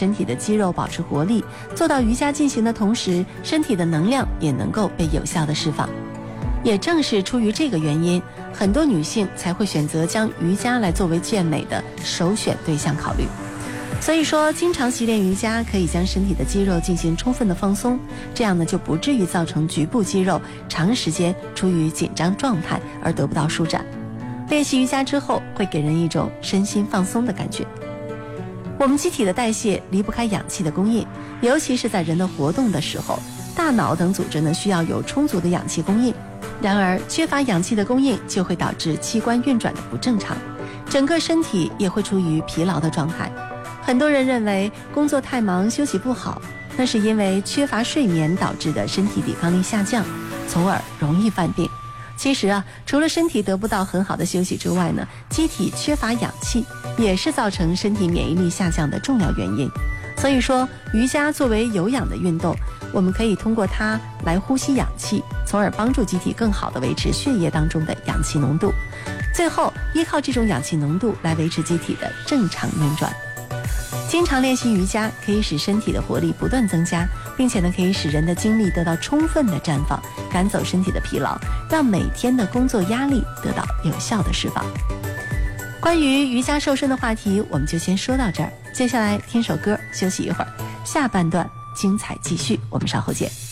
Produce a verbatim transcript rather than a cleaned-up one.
身体的肌肉保持活力，做到瑜伽进行的同时，身体的能量也能够被有效的释放。也正是出于这个原因，很多女性才会选择将瑜伽来作为健美的首选对象考虑。所以说，经常习练瑜伽可以将身体的肌肉进行充分的放松，这样呢就不至于造成局部肌肉长时间处于紧张状态而得不到舒展。练习瑜伽之后，会给人一种身心放松的感觉。我们机体的代谢离不开氧气的供应，尤其是在人的活动的时候，大脑等组织呢需要有充足的氧气供应。然而，缺乏氧气的供应就会导致器官运转的不正常，整个身体也会处于疲劳的状态。很多人认为工作太忙，休息不好，那是因为缺乏睡眠导致的身体抵抗力下降，从而容易犯病。其实啊，除了身体得不到很好的休息之外呢，机体缺乏氧气也是造成身体免疫力下降的重要原因。所以说，瑜伽作为有氧的运动，我们可以通过它来呼吸氧气，从而帮助机体更好地维持血液当中的氧气浓度，最后依靠这种氧气浓度来维持机体的正常运转。经常练习瑜伽可以使身体的活力不断增加，并且呢可以使人的精力得到充分的绽放，赶走身体的疲劳，让每天的工作压力得到有效的释放。关于瑜伽瘦身的话题我们就先说到这儿，接下来听首歌休息一会儿，下半段精彩继续，我们稍后见。